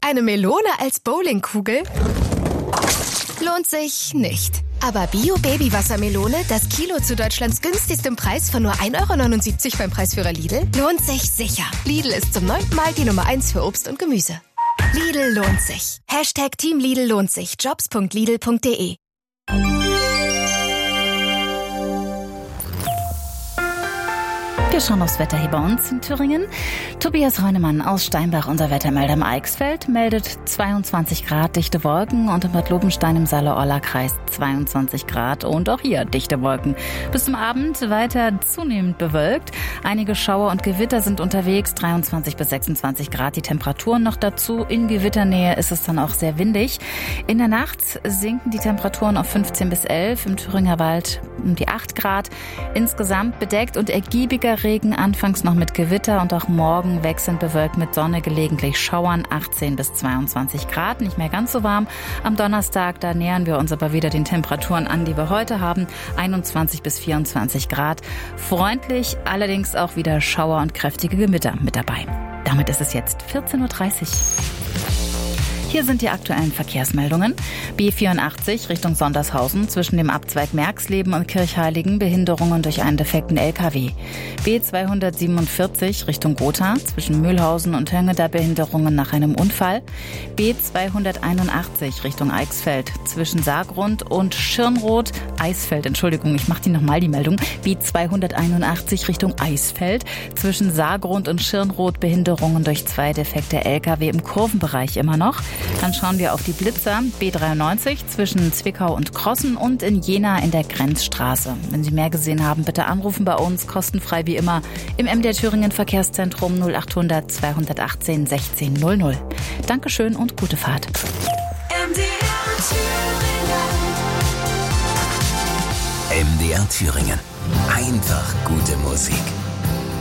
Eine Melone als Bowlingkugel? Lohnt sich nicht. Aber Bio-Baby-Wassermelone, das Kilo zu Deutschlands günstigstem Preis von nur 1,79 € beim Preisführer Lidl, lohnt sich sicher. Lidl ist zum 9. Mal die Nummer 1 für Obst und Gemüse. Lidl lohnt sich. #Team Lidl lohnt sich. Jobs.lidl.de. Wir schauen aufs Wetter hier bei uns in Thüringen. Tobias Reunemann aus Steinbach, unser Wettermelder im Eichsfeld, meldet 22 Grad, dichte Wolken, und in Bad Lobenstein im Saale-Orla-Kreis 22 Grad und auch hier dichte Wolken. Bis zum Abend weiter zunehmend bewölkt. Einige Schauer und Gewitter sind unterwegs, 23 bis 26 Grad die Temperaturen noch dazu. In Gewitternähe ist es dann auch sehr windig. In der Nacht sinken die Temperaturen auf 15 bis 11, im Thüringer Wald um die 8 Grad. Insgesamt bedeckt und ergiebiger Regen, anfangs noch mit Gewitter, und auch morgen wechselnd bewölkt mit Sonne, gelegentlich Schauern, 18 bis 22 Grad, nicht mehr ganz so warm. Am Donnerstag, da nähern wir uns aber wieder den Temperaturen an, die wir heute haben, 21 bis 24 Grad. Freundlich, allerdings auch wieder Schauer und kräftige Gewitter mit dabei. Damit ist es jetzt 14:30 Uhr. Hier sind die aktuellen Verkehrsmeldungen. B84 Richtung Sondershausen zwischen dem Abzweig Merxleben und Kirchheiligen, Behinderungen durch einen defekten LKW. B247 Richtung Gotha zwischen Mühlhausen und Höngeda, Behinderungen nach einem Unfall. B281 Richtung Eichsfeld zwischen Saargrund und Schirnroth. Ich mache die nochmal, die Meldung. B281 Richtung Eisfeld zwischen Saargrund und Schirnroth, Behinderungen durch 2 defekte LKW im Kurvenbereich immer noch. Dann schauen wir auf die Blitzer. B93 zwischen Zwickau und Krossen und in Jena in der Grenzstraße. Wenn Sie mehr gesehen haben, bitte anrufen bei uns, kostenfrei wie immer, im MDR Thüringen Verkehrszentrum 0800 218 1600. Dankeschön und gute Fahrt. MDR Thüringen. Einfach gute Musik.